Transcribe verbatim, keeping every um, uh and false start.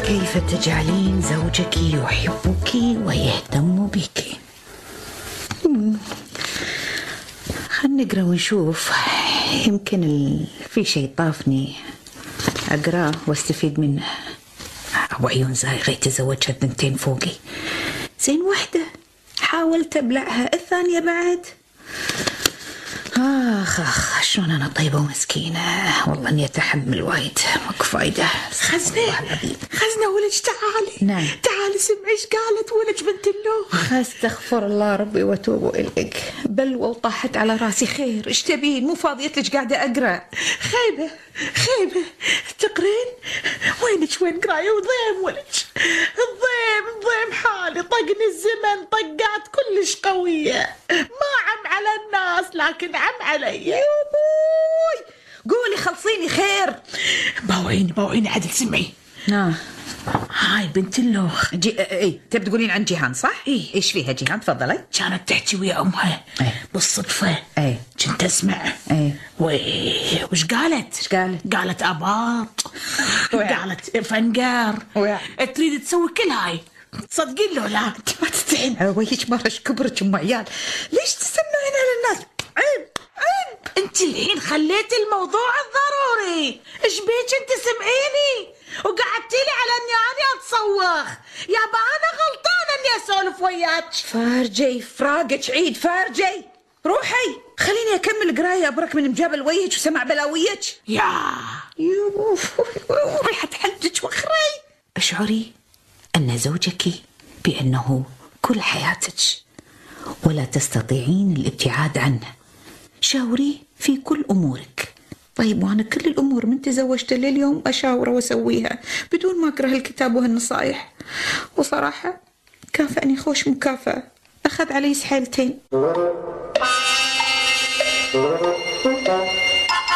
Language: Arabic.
كيف تجعلين زوجك يحبك ويهتم بك؟ خلنا نقرأ ونشوف، يمكن ال... في شيء طافني أقرأ واستفيد منه. أبو عيون زايغة يتزوجها بنتين فوقي، زين واحدة حاولت أبلعها، الثانية بعد. آخ آخ شلون أنا طيبة ومسكينة، والله إني أتحمل وايد ماكو فايدة. خزنة خزنة ولج تعالي. نعم تعالي سمعي ايش قالت ولج بنت اللوخ. استغفر الله ربي واتوب إليك، بلوى وطاحت على راسي. خير ايش تبين؟ مو فاضية لك قاعدة أقرأ. خيبة خيبة تقرين؟ وينك وين قراية وضيم ولج؟ الضيم ضيم حالي، طقني الزمن طقات كلش قوية، ما عم على الناس لكن عم علي. يا ابوي قولي خلصيني خير. باوعيني باوعيني عدل سمعي. نعم هاي بنت اللوخ. جي... اي تبي تقولين عن جيهان صح؟ اي ايش فيها جيهان؟ تفضلي. كانت تحكي ويا امها اي بالصدفة، اي كنت اسمع. اي وي وش قالت؟ ايش قالت؟ قالت اباط قالت فنقار ويا. تريد تسوي كل هاي. تصدقين له لا؟ ما تستحين ويش مرش كبرك ام عيال، ليش تسمعين على الناس؟ عيب عيب. انت الحين خليتي الموضوع الضروري. ايش بيك انت سمعيني وقعدتي لي على اني انا اتصوخ؟ يابا انا غلطانه اني اسولف وياك. فارجي فراقك عيد فارجي، روحي خليني اكمل قرايه ابرك من مجابل وجهك وسمع بلاويك. يا يوف ريحه حجك وخري. اشعري ان زوجك بانه كل حياتك ولا تستطيعين الابتعاد عنه، شاوريه في كل امورك. طيب وانا كل الامور من تزوجت لليوم اشاوره واسويها بدون ما اكره الكتاب وهالنصايح، وصراحه كافأني خوش مكافأة، اخذ علي سحيلتين.